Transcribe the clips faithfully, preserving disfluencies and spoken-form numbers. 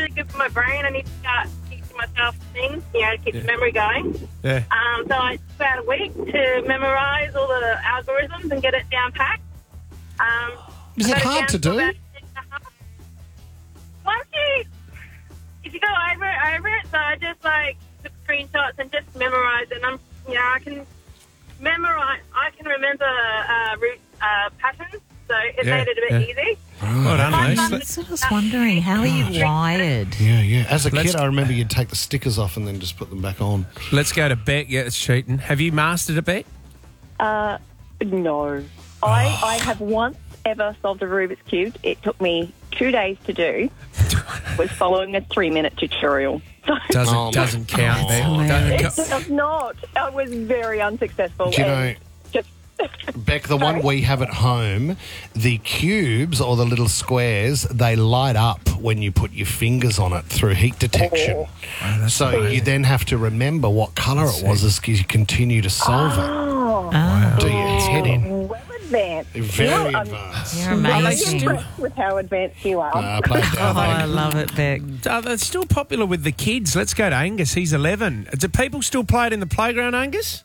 really good for my brain. I need to start teaching myself things, you know, to keep yeah. the memory going. Yeah. Um, so I took about a week to memorise all the algorithms and get it down packed. Um, Is it hard to do? Once you, if you go over it, over it, so I just like took screenshots and just memorised it. And I'm, you know, I can memorise, I can remember uh, root uh, patterns, so it Yeah, made it a bit yeah. easy. Well done, mate. I was wondering, how are you wired? Yeah, yeah. As a Let's- kid, I remember you'd take the stickers off and then just put them back on. Let's go to Beck. Yeah, it's cheating. Have you mastered it, Beck? Uh, no. I, I have once ever solved a Rubik's Cube. It took me two days to do. Was following a three-minute tutorial. So Doesn't Oh, my doesn't count, Beck. God. Doesn't it count. does not. I was very unsuccessful. Do you and know, just Beck, the one we have at home, the cubes or the little squares, they light up when you put your fingers on it through heat detection. Oh, so you then have to remember what colour it was as you continue to solve it. Oh, Oh, Do your head in. well advanced. Very You know, I'm advanced. you're really amazing. impressed with how advanced you are. Uh, play it Oh, down, I Beck. love it, Beck. Uh, that's still popular with the kids. Let's go to Angus. He's eleven. Do people still play it in the playground, Angus?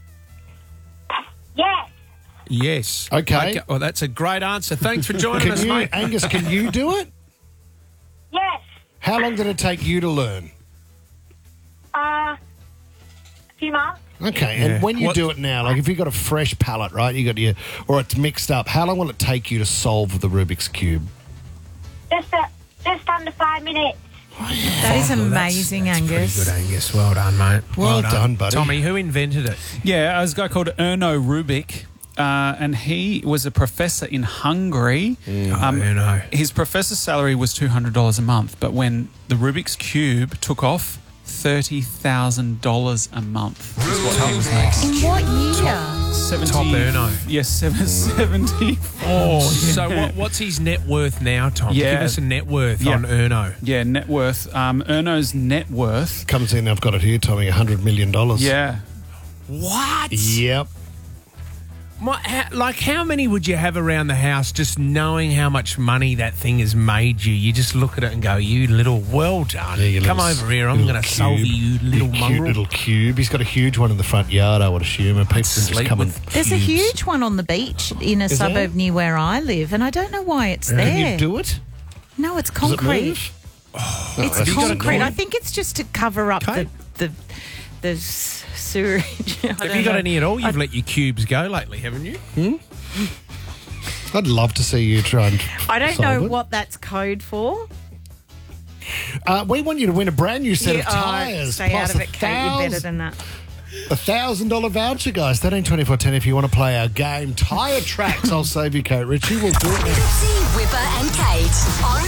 Yes. Yes. Okay. Well, that's a great answer. Thanks for joining Can us, you, mate. Angus, can you do it? Yes. How long did it take you to learn? Uh, a few months. Okay, Yeah. and when you What- do it now, like if you've got a fresh palette, right, you got your, or it's mixed up, how long will it take you to solve the Rubik's Cube? Just, uh, just under five minutes. That is Oh, well, that's- amazing, that's pretty Angus. good, Angus. Well done, mate. Well done, buddy. Tommy, who invented it? Yeah, there's a guy called Erno Rubik, uh, and he was a professor in Hungary. Oh, Erno. His professor's salary was two hundred dollars a month, but when the Rubik's Cube took off, thirty thousand dollars a month is what he was making. In what year? seventy, Top Erno. Yes, seven, seventy-four. So what, what's his net worth now, Tom? Yeah. Give us a net worth Yeah. on Erno. Yeah, net worth. Um, Erno's net worth. Comes in, I've got it here, Tommy, one hundred million dollars. Yeah. What? Yep. My, how, like, how many would you have around the house just knowing how much money that thing has made you? You just look at it and go, you little, well done. Yeah, your Come little- over here, I'm little going to solve cube. you, you little Your cute mongrel. little cube. He's got a huge one in the front yard, I would assume, and people can just sleep come with- and There's a cubes. huge one on the beach in a Is suburb there? near where I live, and I don't know why it's Can there. you do it? No, it's Does it concrete. move? Oh, It's that's concrete. cool. I think it's just to cover up Okay. the the the s- sewage. I Have don't you got know. any at all? You've I- let your cubes go lately, haven't you? I'd love to see you try and I don't solve know it. what that's code for. Uh, we want you to win a brand new set You- of oh, tyres. stay plus out of it, Kate. You're better thousand- than that. A thousand dollar voucher, guys. thirteen twenty-four ten if you want to play our game. Tyre tracks. I'll save you, Kate Ritchie. We'll do it now. Tipsy, Whipper and Kate on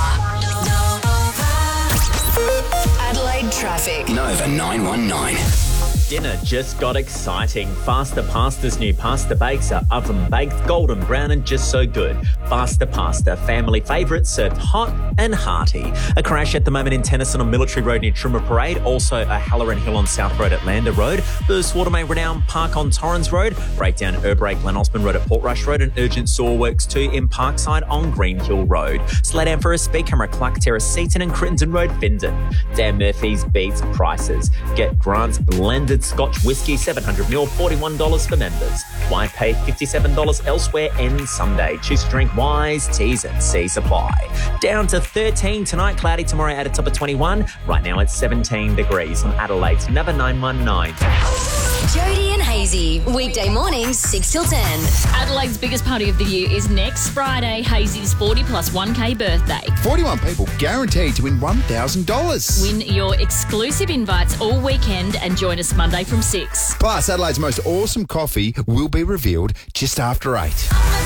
Nova. Adelaide traffic. Nova nine one nine. Dinner just got exciting. Faster Pasta's new pasta bakes are oven baked, golden brown and just so good. Faster Pasta, family favourite, served hot and hearty. A crash at the moment in Tennyson on Military Road near Trimmer Parade. Also a Halloran Hill on South Road at Lander Road. Burst Watermain Redown Park on Torrens Road. Breakdown Urbrake Glen Osmond Road at Portrush Road. And urgent saw works too in Parkside on Green Hill Road. Slow down for a speed camera, Clark Terrace, Seaton and Crittenden Road, Findon. Dan Murphy's beats prices. Get Grant's blended Scotch whiskey, seven hundred mil, forty-one dollars for members. Why pay fifty-seven dollars elsewhere and Sunday? Choose to drink wise, T's and C's apply. Down to thirteen tonight, cloudy tomorrow at a top of twenty-one. Right now it's seventeen degrees on Adelaide's Nova nine one nine. Jody and Hazy, weekday mornings six till ten. Adelaide's biggest party of the year is next Friday, Hazy's forty plus one K birthday. forty-one people guaranteed to win one thousand dollars. Win your exclusive invites all weekend and join us Monday from six. Plus, Adelaide's most awesome coffee will be revealed just after eight.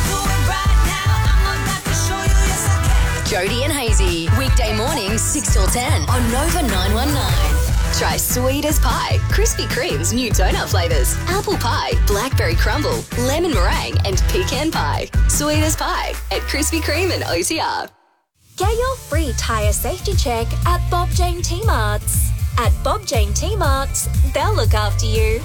Jody and Hazy, weekday mornings six till ten on Nova nine one nine. Try sweet as pie, Krispy Kreme's new donut flavours, apple pie, blackberry crumble, lemon meringue and pecan pie. Sweet as pie at Krispy Kreme and O T R. Get your free tyre safety check at Bob Jane T-Marts. At Bob Jane T-Marts, they'll look after you.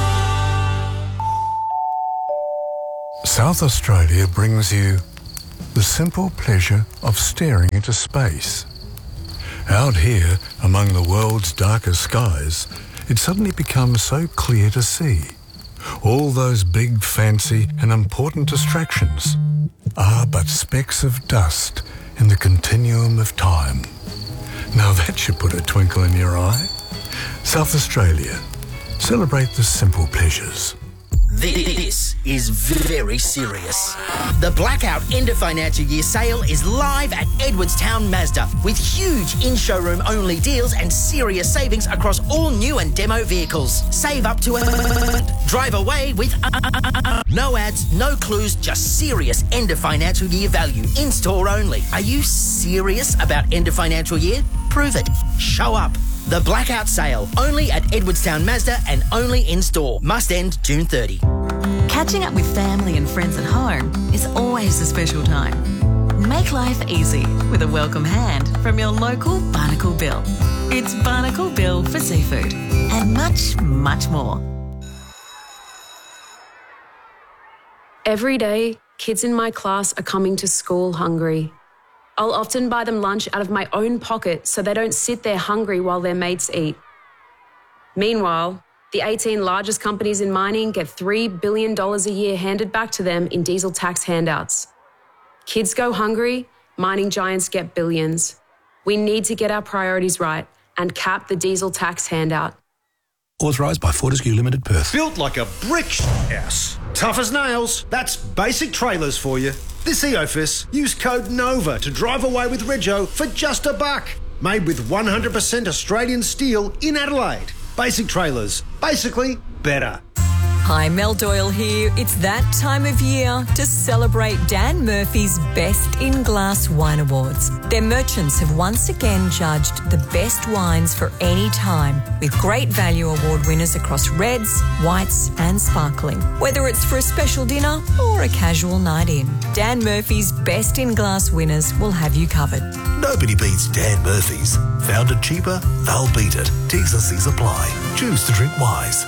South Australia brings you the the simple pleasure of staring into space. Out here, among the world's darkest skies, it suddenly becomes so clear to see. All those big, fancy and important distractions are but specks of dust in the continuum of time. Now that should put a twinkle in your eye. South Australia. Celebrate the simple pleasures. This is very serious. The Blackout End of Financial Year sale is live at Edwardstown Mazda with huge in-showroom only deals and serious savings across all new and demo vehicles. Save up to a... Drive away with... No ads, no clues, just serious end of financial year value. In-store only. Are you serious about end of financial year? Prove it. Show up. The Blackout Sale, only at Edwardstown Mazda and only in-store. Must end June thirtieth. Catching up with family and friends at home is always a special time. Make life easy with a welcome hand from your local Barnacle Bill. It's Barnacle Bill for seafood and much, much more. Every day, kids in my class are coming to school hungry. I'll often buy them lunch out of my own pocket so they don't sit there hungry while their mates eat. Meanwhile, the eighteen largest companies in mining get three billion dollars a year handed back to them in diesel tax handouts. Kids go hungry, mining giants get billions. We need to get our priorities right and cap the diesel tax handout. Authorised by Fortescue Limited, Perth. Built like a brick house. Tough as nails. That's Basic Trailers for you. This Eofus, use code NOVA to drive away with Rego for just a buck. Made with one hundred percent Australian steel in Adelaide. Basic Trailers. Basically better. Hi, Mel Doyle here. It's that time of year to celebrate Dan Murphy's Best in Glass Wine Awards. Their merchants have once again judged the best wines for any time, with great value award winners across reds, whites and sparkling. Whether it's for a special dinner or a casual night in, Dan Murphy's Best in Glass winners will have you covered. Nobody beats Dan Murphy's. Found it cheaper, they'll beat it. T's and C's apply. Choose to drink wise.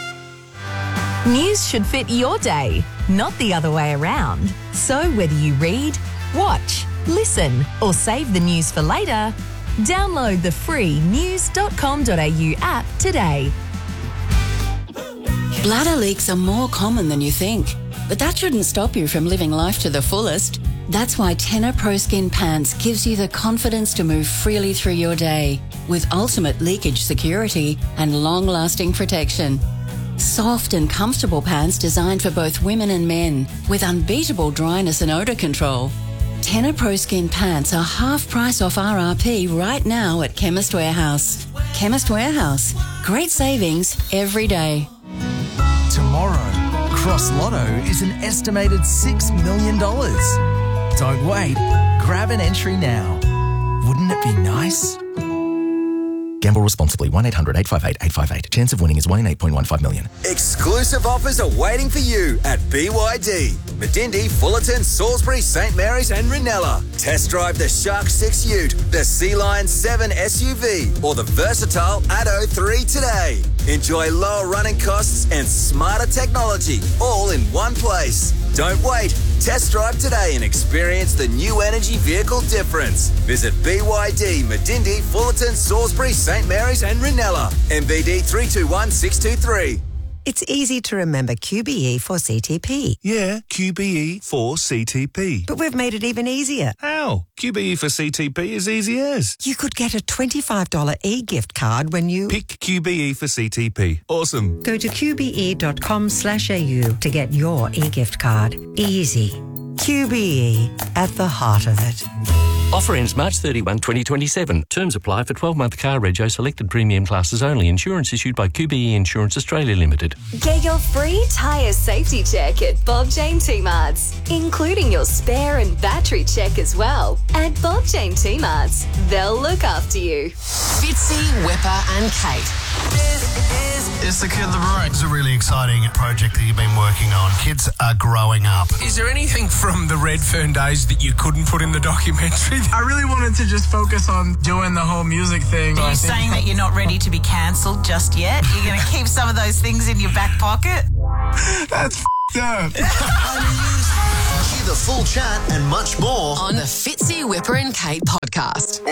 News should fit your day, not the other way around. So whether you read, watch, listen or save the news for later, download the free news dot com dot a u app today. Bladder leaks are more common than you think, but that shouldn't stop you from living life to the fullest. That's why Tenor Pro Skin Pants gives you the confidence to move freely through your day with ultimate leakage security and long-lasting protection. Soft and comfortable pants designed for both women and men with unbeatable dryness and odour control. Tenor Pro Skin Pants are half price off R R P right now at Chemist Warehouse. Chemist Warehouse. Great savings every day. Tomorrow, Cross Lotto is an estimated six million dollars. Don't wait. Grab an entry now. Wouldn't it be nice? Gamble responsibly. one eight hundred eight five eight eight five eight. Chance of winning is one in eight point one five million. Exclusive offers are waiting for you at B Y D. Medindi, Fullerton, Salisbury, St Mary's and Ranella. Test drive the Shark six Ute, the Sea Lion seven S U V or the versatile Atto three today. Enjoy lower running costs and smarter technology all in one place. Don't wait. Test drive today and experience the new energy vehicle difference. Visit B Y D, Medindi, Fullerton, Salisbury, St Mary's and Ranella. M B D three two one six two three. It's easy to remember Q B E for C T P. Yeah, Q B E for C T P. But we've made it even easier. How? Q B E for C T P is easy as. You could get a twenty-five dollars e-gift card when you... Pick Q B E for C T P. Awesome. Go to q b e dot com slash a u to get your e-gift card. Easy. Q B E, at the heart of it. Offer ends March thirty-first, twenty twenty-seven. Terms apply for twelve-month car rego selected premium classes only. Insurance issued by Q B E Insurance Australia Limited. Get your free tyre safety check at Bob Jane T-Marts, including your spare and battery check as well. At Bob Jane T-Marts, they'll look after you. Fitzy, Wepper and Kate. It's Secure the Road. It's a really exciting project that you've been working on. Kids are growing up. Is there anything from the Redfern days that you couldn't put in the documentary? I really wanted to just focus on doing the whole music thing. Are you saying that you're not ready to be cancelled just yet? You're going to keep some of those things in your back pocket? That's f***ed up. Cue the full chat and much more on the Fitzy, Whipper and Kate podcast.